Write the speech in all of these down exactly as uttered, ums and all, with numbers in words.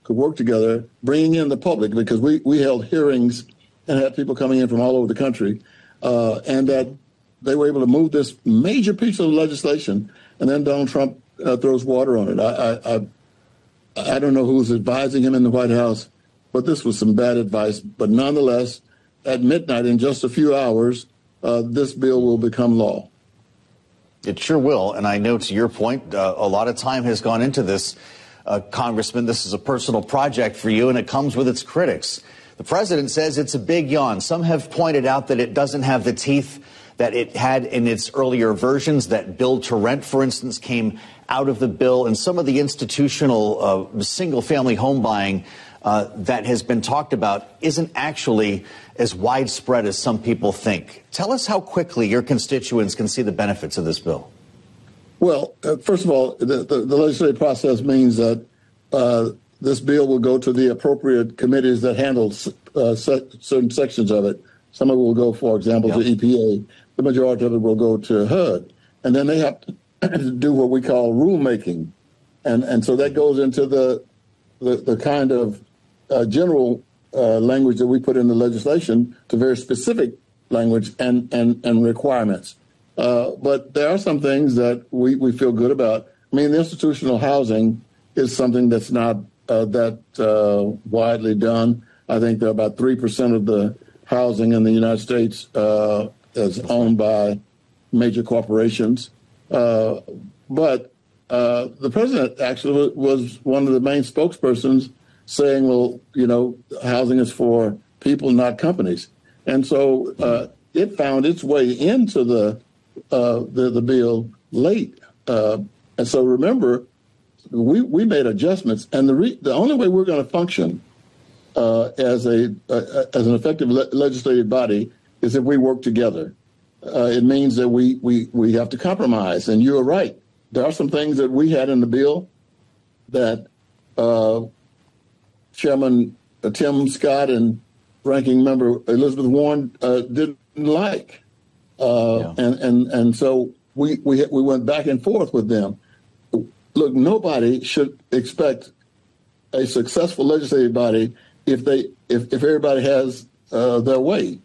could work together, bringing in the public, because we, we held hearings and had people coming in from all over the country, uh, and that they were able to move this major piece of legislation, and then Donald Trump uh, throws water on it. I, I, I, I don't know who's advising him in the White House, but this was some bad advice. But nonetheless, at midnight, in just a few hours, uh, this bill will become law. It sure will. And I know, to your point, uh, a lot of time has gone into this. Uh, Congressman, this is a personal project for you, and it comes with its critics. The president says it's a big yawn. Some have pointed out that it doesn't have the teeth that it had in its earlier versions, that Build to Rent, for instance, came out of the bill, and some of the institutional uh, single-family home buying uh, that has been talked about isn't actually as widespread as some people think. Tell us how quickly your constituents can see the benefits of this bill. Well, uh, first of all, the, the, the legislative process means that uh, this bill will go to the appropriate committees that handle uh, se- certain sections of it. Some of it will go, for example, yep. to E P A. The majority of it will go to H U D. And then they have to do what we call rulemaking. And and so that goes into the the, the kind of uh, general uh, language that we put in the legislation to very specific language and, and, and requirements. Uh, but there are some things that we, we feel good about. I mean, the institutional housing is something that's not uh, that uh, widely done. I think that about three percent of the housing in the United States uh, is owned by major corporations. Uh, but uh, the president actually was one of the main spokespersons saying, well, you know, housing is for people, not companies. And so uh, it found its way into the Uh, the, the bill late. Uh, and so remember, we, we made adjustments. And the re- the only way we're going to function uh, as a uh, as an effective le- legislative body is if we work together. Uh, it means that we, we, we have to compromise. And you're right. There are some things that we had in the bill that uh, Chairman uh, Tim Scott and Ranking Member Elizabeth Warren uh, didn't like. Uh, yeah. and, and, and so we, we, we went back and forth with them. Look, nobody should expect a successful legislative body if they, if, if everybody has uh, their way.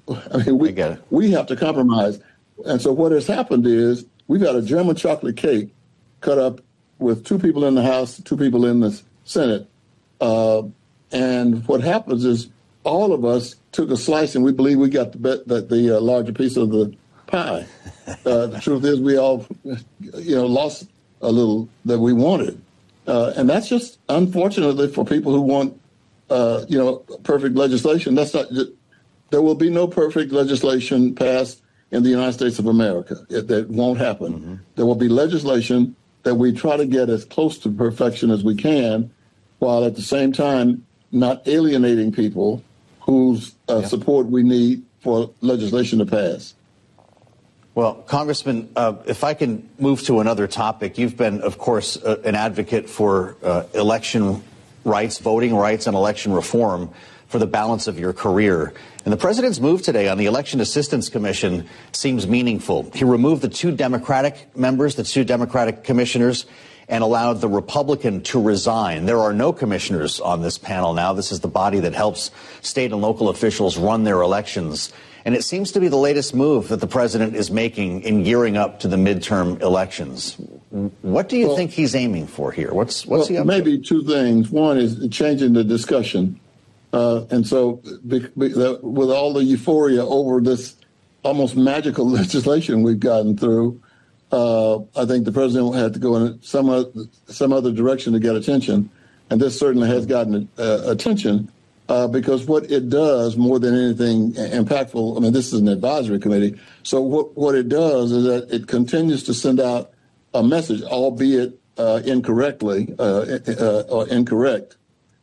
I mean, we, I we have to compromise. And so what has happened is we've got a German chocolate cake cut up with two people in the House, two people in the Senate. Uh, and what happens is all of us took a slice, and we believe we got the be- the, the uh, larger piece of the pie. Uh, the truth is, we all, you know, lost a little that we wanted, uh, and that's just unfortunately for people who want, uh, you know, perfect legislation. That's not. There will be no perfect legislation passed in the United States of America. It, that won't happen. Mm-hmm. There will be legislation that we try to get as close to perfection as we can, while at the same time not alienating people whose uh, yeah. support we need for legislation to pass. Well, Congressman, uh, if I can move to another topic, you've been, of course, uh, an advocate for uh, election rights, voting rights, and election reform for the balance of your career. And the president's move today on the Election Assistance Commission seems meaningful. He removed the two Democratic members, the two Democratic commissioners, and allowed the Republican to resign. There are no commissioners on this panel now. This is the body that helps state and local officials run their elections. And it seems to be the latest move that the president is making in gearing up to the midterm elections. What do you well, think he's aiming for here? What's what's well, he up maybe to? two things. One is changing the discussion. Uh, and so be, be, with all the euphoria over this almost magical legislation we've gotten through, Uh, I think the president had to go in some uh, some other direction to get attention, and this certainly has gotten uh, attention uh, because what it does more than anything impactful. I mean, this is an advisory committee, so what what it does is that it continues to send out a message, albeit uh, incorrectly uh, uh, or incorrect,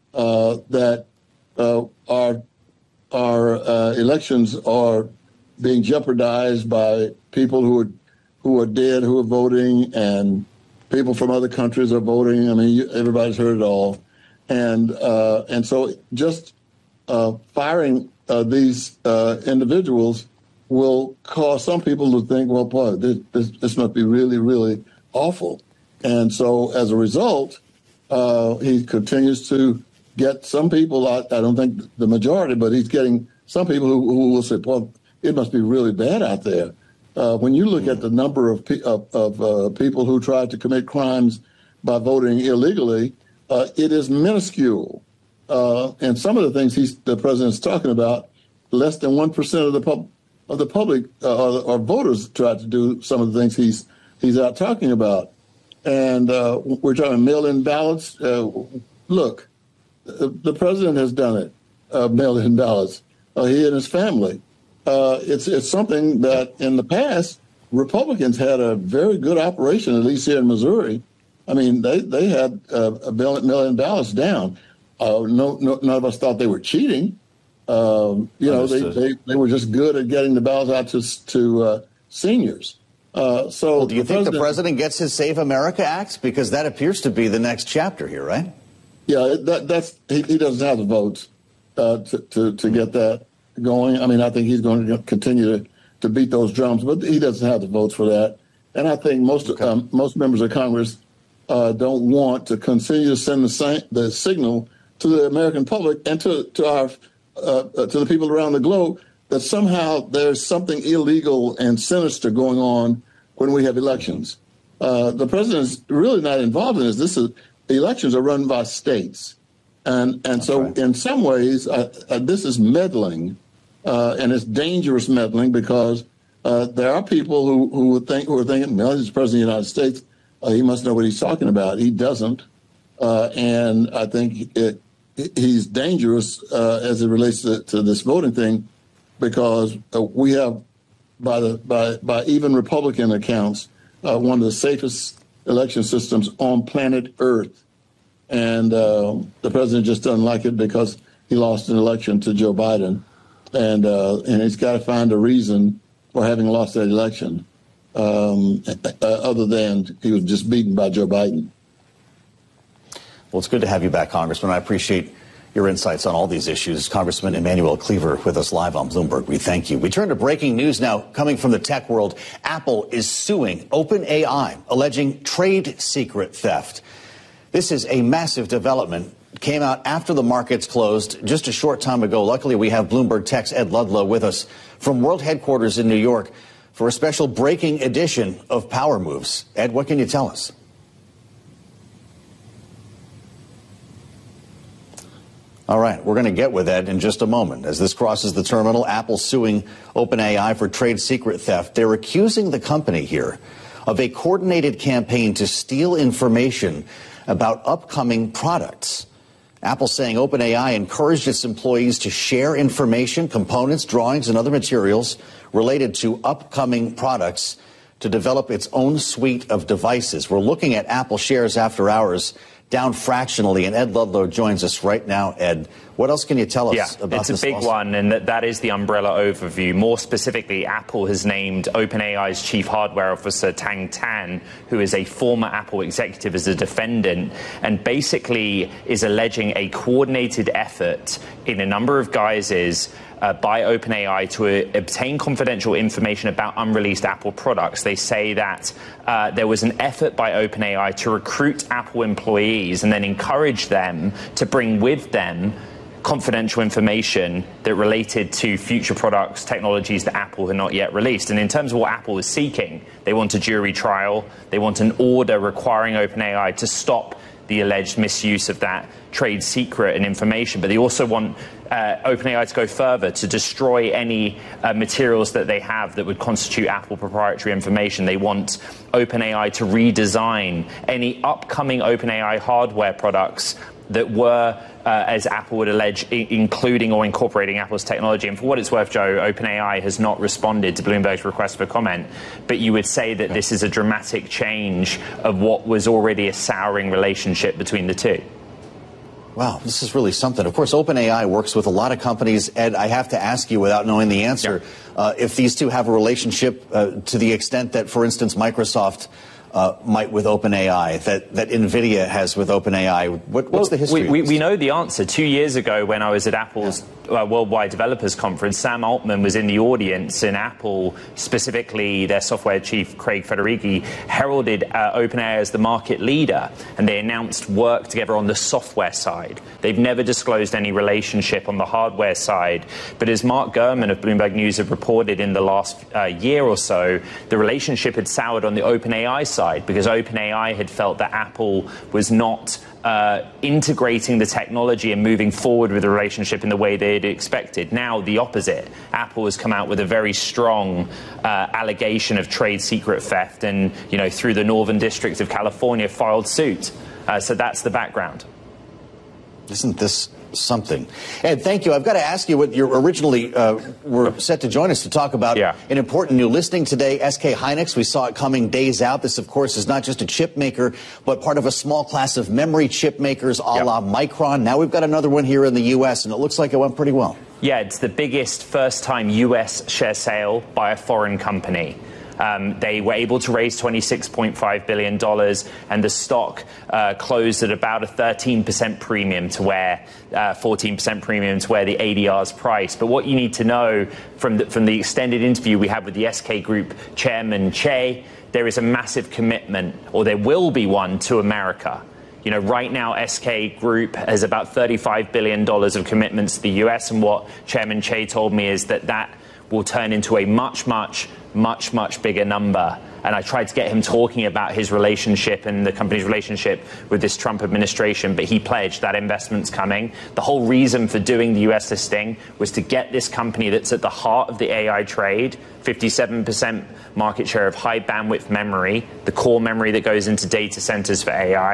uh, that uh, our our uh, elections are being jeopardized by people who are. who are dead, who are voting, and people from other countries are voting. I mean, you, everybody's heard it all. And uh, and so just uh, firing uh, these uh, individuals will cause some people to think, well, boy, this, this, this must be really, really awful. And so as a result, uh, he continues to get some people, I, I don't think the majority, but he's getting some people who, who will say, well, it must be really bad out there. Uh, when you look at the number of, pe- of, of uh, people who tried to commit crimes by voting illegally, uh, it is minuscule. Uh, and some of the things he's, the president's talking about, less than one percent of the pub, of the public uh, or, or voters tried to do some of the things he's he's out talking about. And uh, we're talking mail-in ballots. Uh, look, the, the president has done it, uh, mail-in ballots. Uh, he and his family. Uh, it's it's something that in the past Republicans had a very good operation, at least here in Missouri. I mean, they they had uh, a million ballots down. Uh, no, no, none of us thought they were cheating. Um, you know, they, they they were just good at getting the ballots out to to uh, seniors. Uh, so, well, do you the think president, the president gets his Save America Act? Because that appears to be the next chapter here, right? Yeah, that, that's he, he doesn't have the votes uh, to, to to get that going. I mean, I think he's going to continue to, to beat those drums, but he doesn't have the votes for that. And I think most okay. um, most members of Congress uh, don't want to continue to send the, si- the signal to the American public and to to our uh, to the people around the globe that somehow there's something illegal and sinister going on when we have elections. Uh, the president's really not involved in this. This is elections are run by states, and and That's so right. in some ways uh, uh, this is meddling. Uh, and it's dangerous meddling because uh, there are people who, who would think who are thinking, well, he's the president of the United States. Uh, he must know what he's talking about. He doesn't. Uh, and I think it, he's dangerous uh, as it relates to, to this voting thing because uh, we have, by the by, by even Republican accounts, uh, one of the safest election systems on planet Earth. And uh, the president just doesn't like it because he lost an election to Joe Biden. And uh, and he's got to find a reason for having lost that election, um, uh, other than he was just beaten by Joe Biden. Well, it's good to have you back, Congressman. I appreciate your insights on all these issues. Congressman Emanuel Cleaver with us live on Bloomberg. We thank you. We turn to breaking news now coming from the tech world. Apple is suing OpenAI, alleging trade secret theft. This is a massive development. Came out after the markets closed just a short time ago. Luckily, we have Bloomberg Tech's Ed Ludlow with us from world headquarters in New York for a special breaking edition of Power Moves. Ed, what can you tell us? All right, we're going to get with Ed in just a moment. As this crosses the terminal, Apple suing OpenAI for trade secret theft. They're accusing the company here of a coordinated campaign to steal information about upcoming products. Apple saying OpenAI encouraged its employees to share information, components, drawings, and other materials related to upcoming products to develop its own suite of devices. We're looking at Apple shares after hours down fractionally, and Ed Ludlow joins us right now. Ed, what else can you tell us yeah, about this? It's a big lawsuit? one, and that, that is the umbrella overview. More specifically, Apple has named OpenAI's chief hardware officer, Tang Tan, who is a former Apple executive, as a defendant, and basically is alleging a coordinated effort in a number of guises Uh, by OpenAI to uh, obtain confidential information about unreleased Apple products. They say that uh, there was an effort by OpenAI to recruit Apple employees and then encourage them to bring with them confidential information that related to future products, technologies that Apple had not yet released. And in terms of what Apple is seeking, they want a jury trial. They want an order requiring OpenAI to stop the alleged misuse of that trade secret and information. But they also want uh, OpenAI to go further, to destroy any uh, materials that they have that would constitute Apple proprietary information. They want OpenAI to redesign any upcoming OpenAI hardware products that were, uh, as Apple would allege, I- including or incorporating Apple's technology. And for what it's worth, Joe, OpenAI has not responded to Bloomberg's request for comment. But you would say that this is a dramatic change of what was already a souring relationship between the two. Wow, this is really something. Of course, OpenAI works with a lot of companies. Ed, I have to ask you, without knowing the answer, yeah. uh, if these two have a relationship uh, to the extent that, for instance, Microsoft uh, might with OpenAI, that, that NVIDIA has with OpenAI? What, what's well, the history? We, we, we know the answer. Two years ago, when I was at Apple's yeah. uh, Worldwide Developers Conference, Sam Altman was in the audience, and Apple, specifically their software chief, Craig Federighi, heralded uh, OpenAI as the market leader, and they announced work together on the software side. They've never disclosed any relationship on the hardware side. But as Mark Gurman of Bloomberg News have reported in the last uh, year or so, the relationship had soured on the OpenAI side because OpenAI had felt that Apple was not uh, integrating the technology and moving forward with the relationship in the way they had expected. Now, the opposite. Apple has come out with a very strong uh, allegation of trade secret theft and, you know, through the Northern District of California, filed suit. Uh, so that's the background. Isn't this something? Ed, thank you. I've got to ask you what you originally uh, were set to join us to talk about. Yeah. An important new listing today, S K Hynix. We saw it coming days out. This, of course, is not just a chip maker, but part of a small class of memory chip makers a yep. la Micron. Now we've got another one here in the U S, and it looks like it went pretty well. Yeah, it's the biggest first-time U S share sale by a foreign company. Um, they were able to raise twenty-six point five billion dollars, and the stock uh, closed at about a thirteen percent premium to where, uh, fourteen percent premium to where the A D R's price. But what you need to know from the, from the extended interview we had with the S K Group chairman, Che, there is a massive commitment, or there will be one, to America. You know, right now, S K Group has about thirty-five billion dollars of commitments to the U S, and what Chairman Che told me is that that will turn into a much, much, much, much bigger number. And I tried to get him talking about his relationship and the company's relationship with this Trump administration, but he pledged that investment's coming. The whole reason for doing the U S listing was to get this company that's at the heart of the A I trade, fifty-seven percent market share of high bandwidth memory, the core memory that goes into data centers for A I.